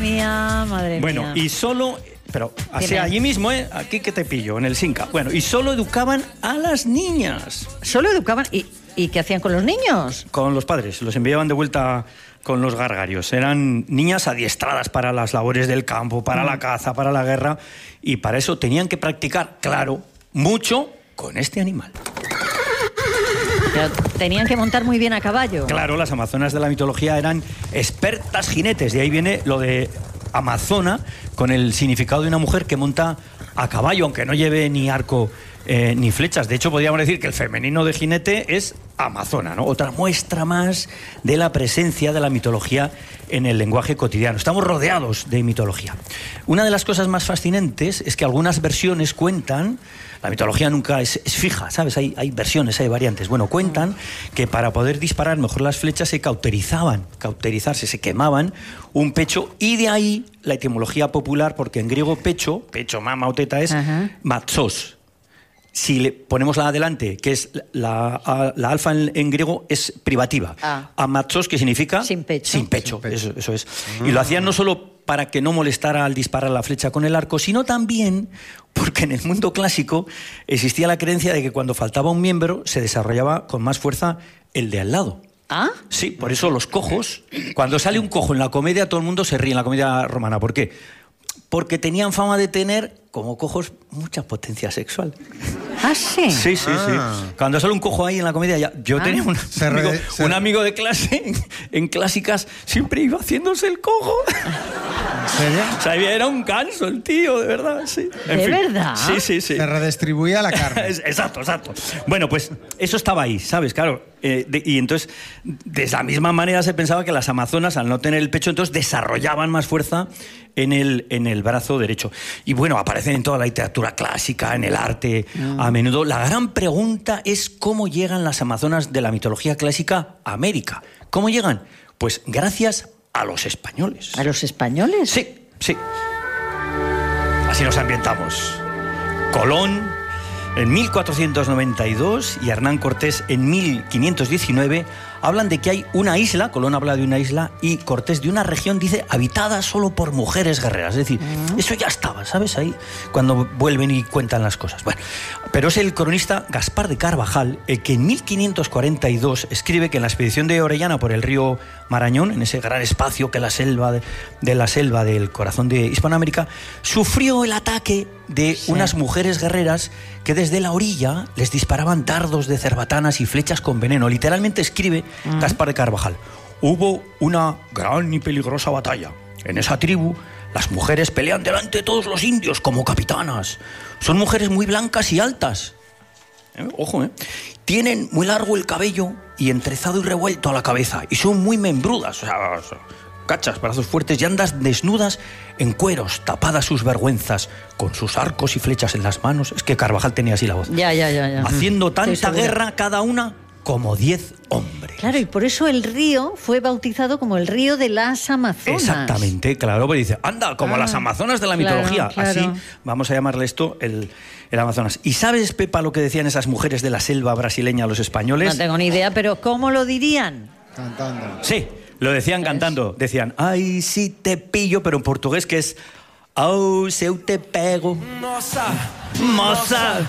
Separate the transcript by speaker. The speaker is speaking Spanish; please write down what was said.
Speaker 1: mía, madre mía.
Speaker 2: Bueno, y solo... Pero así allí mismo, aquí que te pillo, en el Sinca. Bueno, y solo educaban a las niñas.
Speaker 1: ¿Solo educaban? ¿Y qué hacían con los niños?
Speaker 2: Con los padres, los enviaban de vuelta con los gargarios. Eran niñas adiestradas para las labores del campo, para la caza, para la guerra, y para eso tenían que practicar, claro, mucho con este animal.
Speaker 1: Pero tenían que montar muy bien a caballo.
Speaker 2: Claro, las amazonas de la mitología eran expertas jinetes, de ahí viene lo de amazona, con el significado de una mujer que monta a caballo, aunque no lleve ni arco ni flechas. De hecho, podríamos decir que el femenino de jinete es amazona, ¿no? Otra muestra más de la presencia de la mitología en el lenguaje cotidiano. Estamos rodeados de mitología. Una de las cosas más fascinantes es que algunas versiones cuentan, la mitología nunca es fija, ¿sabes? Hay versiones, hay variantes. Bueno, cuentan que para poder disparar mejor las flechas se se quemaban un pecho, y de ahí la etimología popular, porque en griego pecho, mama o teta, es matsos. Si le ponemos la adelante, que es la alfa en griego, es privativa. Amatsos, que significa
Speaker 1: sin pecho.
Speaker 2: Sin pecho. Eso es. Y lo hacían no solo para que no molestara al disparar la flecha con el arco, sino también porque en el mundo clásico existía la creencia de que cuando faltaba un miembro se desarrollaba con más fuerza el de al lado.
Speaker 1: ¿Ah?
Speaker 2: Sí, por eso los cojos, cuando sale un cojo en la comedia, todo el mundo se ríe en la comedia romana. ¿Por qué? Porque tenían fama de tener, como cojos, mucha potencia sexual.
Speaker 1: ¿Ah, sí?
Speaker 2: Sí. Cuando sale un cojo ahí en la comedia, yo tenía un amigo de clase en clásicas, siempre iba haciéndose el cojo.
Speaker 3: ¿En serio?
Speaker 2: O sea, era un ganso el tío, de verdad, sí.
Speaker 1: ¿De verdad?
Speaker 2: Sí.
Speaker 3: Se redistribuía la carne.
Speaker 2: Exacto. Bueno, pues eso estaba ahí, ¿sabes? Claro. Y entonces, de la misma manera se pensaba que las amazonas, al no tener el pecho, entonces desarrollaban más fuerza en el brazo derecho. Y bueno, aparecen en toda la literatura clásica, en el arte, a menudo. La gran pregunta es cómo llegan las amazonas de la mitología clásica a América. ¿Cómo llegan? Pues gracias a los españoles.
Speaker 1: ¿A los españoles?
Speaker 2: Sí. Así nos ambientamos. Colón en 1492 y Hernán Cortés en 1519 hablan de que hay una isla, Colón habla de una isla y Cortés de una región, dice, habitada solo por mujeres guerreras. Es decir, eso ya estaba, ¿sabes? Ahí, cuando vuelven y cuentan las cosas. Bueno, pero es el cronista Gaspar de Carvajal el que en 1542 escribe que en la expedición de Orellana por el río Marañón, en ese gran espacio que la selva del corazón de Hispanoamérica, sufrió el ataque de unas mujeres guerreras que desde la orilla les disparaban dardos de cerbatanas y flechas con veneno. Literalmente escribe Gaspar de Carvajal: hubo una gran y peligrosa batalla. En esa tribu las mujeres pelean delante de todos los indios como capitanas. Son mujeres muy blancas y altas. Ojo, tienen muy largo el cabello y entrezado y revuelto a la cabeza. Y son muy membrudas, o sea, cachas, brazos fuertes, y andan desnudas en cueros, tapadas sus vergüenzas, con sus arcos y flechas en las manos. Es que Carvajal tenía así la voz.
Speaker 1: Ya.
Speaker 2: Haciendo tanta guerra cada una como 10 hombres.
Speaker 1: Claro, y por eso el río fue bautizado como el río de las Amazonas.
Speaker 2: Exactamente, claro, porque dice, anda, como las Amazonas de la mitología.
Speaker 1: Claro.
Speaker 2: Así vamos a llamarle esto el Amazonas. ¿Y sabes, Pepa, lo que decían esas mujeres de la selva brasileña a los españoles?
Speaker 1: No tengo ni idea, pero ¿cómo lo dirían?
Speaker 3: Cantando.
Speaker 2: Sí, lo decían cantando. Decían, ay, si te pillo, pero en portugués, que es, au, se eu te pego. Moza.